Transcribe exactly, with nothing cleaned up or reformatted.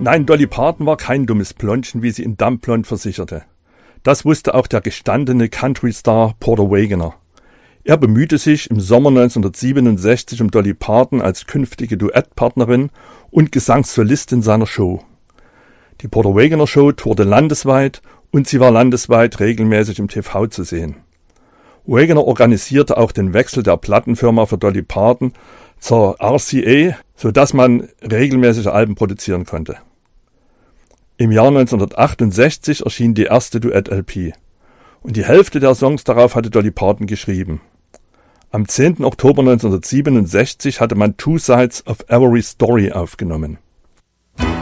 Nein, Dolly Parton war kein dummes Blondchen, wie sie in Dumb Blonde versicherte. Das wusste auch der gestandene Country-Star Porter Wagoner. Er bemühte sich im Sommer neunzehnhundertsiebenundsechzig um Dolly Parton als künftige Duettpartnerin und Gesangssolistin seiner Show. Die Porter Wagoner Show tourte landesweit und sie war landesweit regelmäßig im T V zu sehen. Wagoner organisierte auch den Wechsel der Plattenfirma für Dolly Parton zur R C A, sodass man regelmäßige Alben produzieren konnte. Im Jahr neunzehnhundertachtundsechzig erschien die erste Duett-L P und die Hälfte der Songs darauf hatte Dolly Parton geschrieben. Am zehnten Oktober neunzehnhundertsiebenundsechzig hatte man Two Sides of Every Story aufgenommen.